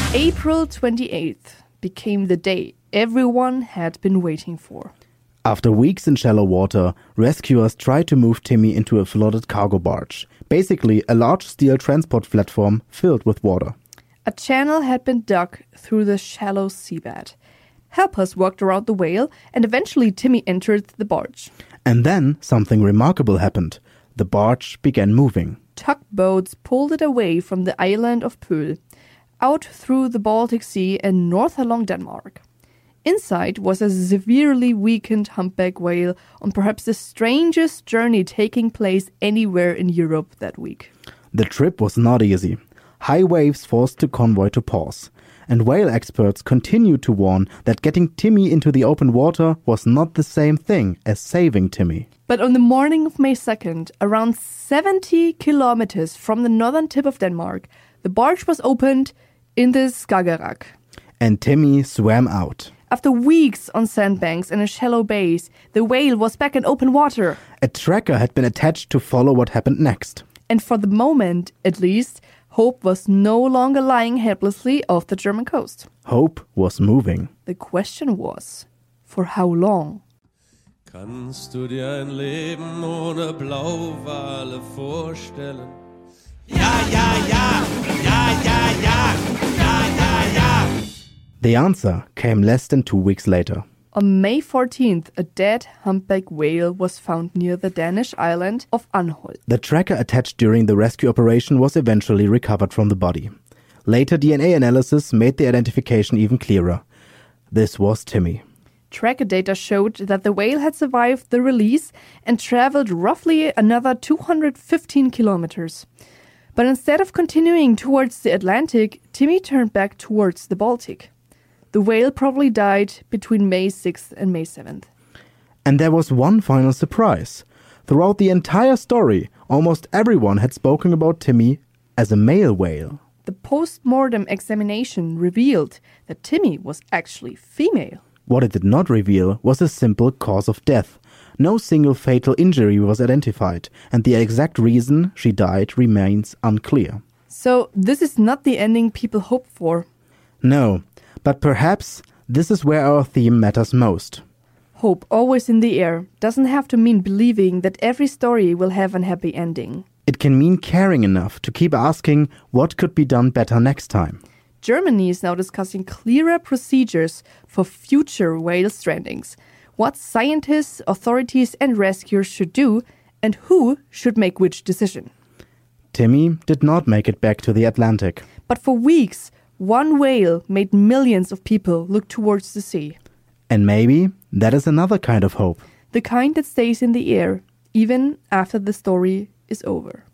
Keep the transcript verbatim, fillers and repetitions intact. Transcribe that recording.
April twenty-eighth became the day everyone had been waiting for. After weeks in shallow water, rescuers tried to move Timmy into a flooded cargo barge, basically a large steel transport platform filled with water. A channel had been dug through the shallow seabed. Helpers walked around the whale, and eventually Timmy entered the barge. And then something remarkable happened. The barge began moving. Tugboats pulled it away from the island of Pöhl, out through the Baltic Sea and north along Denmark. Inside was a severely weakened humpback whale on perhaps the strangest journey taking place anywhere in Europe that week. The trip was not easy. High waves forced the convoy to pause, and whale experts continued to warn that getting Timmy into the open water was not the same thing as saving Timmy. But on the morning of May second, around seventy kilometers from the northern tip of Denmark, the barge was opened in the Skagerrak. And Timmy swam out. After weeks on sandbanks and in shallow bays, the whale was back in open water. A tracker had been attached to follow what happened next. And for the moment, at least, Hope was no longer lying helplessly off the German coast. Hope was moving. The question was, for how long? Kannst du dir ein Leben ohne Blauwale vorstellen? Ja, ja, ja, ja, ja, ja, ja, ja, ja. The answer came less than two weeks later. On May fourteenth, a dead humpback whale was found near the Danish island of Anholt. The tracker attached during the rescue operation was eventually recovered from the body. Later D N A analysis made the identification even clearer. This was Timmy. Tracker data showed that the whale had survived the release and traveled roughly another two hundred fifteen kilometers. But instead of continuing towards the Atlantic, Timmy turned back towards the Baltic. The whale probably died between May sixth and May seventh. And there was one final surprise. Throughout the entire story, almost everyone had spoken about Timmy as a male whale. The post-mortem examination revealed that Timmy was actually female. What it did not reveal was a simple cause of death. No single fatal injury was identified, and the exact reason she died remains unclear. So this is not the ending people hoped for. No, but perhaps this is where our theme matters most. Hope, always in the air, doesn't have to mean believing that every story will have a happy ending. It can mean caring enough to keep asking what could be done better next time. Germany is now discussing clearer procedures for future whale strandings, what scientists, authorities and rescuers should do, and who should make which decision. Timmy did not make it back to the Atlantic. But for weeks, one whale made millions of people look towards the sea. And maybe that is another kind of hope. The kind that stays in the air, even after the story is over.